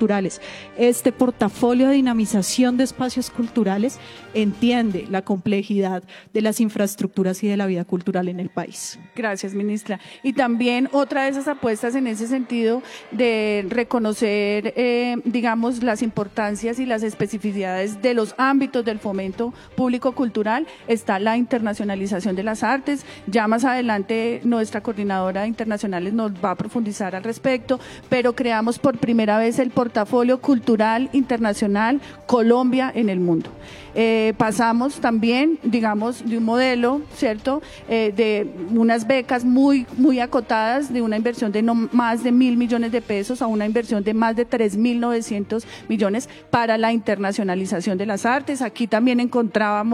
culturales. Este portafolio de dinamización de espacios culturales entiende la complejidad de las infraestructuras y de la vida cultural en el país. Gracias, ministra. Y también otra de esas apuestas en ese sentido de reconocer, digamos, las importancias y las especificidades de los ámbitos del fomento público-cultural está la internacionalización de las artes. Ya más adelante nuestra coordinadora de internacionales nos va a profundizar al respecto, pero creamos por primera vez el portafolio cultural internacional Colombia en el mundo. Pasamos también, digamos, de un modelo, ¿cierto?, de unas becas muy acotadas, de una inversión de no más de 1.000 millones de pesos a una inversión de más de 3.900 millones para la internacionalización de las artes. Aquí también encontrábamos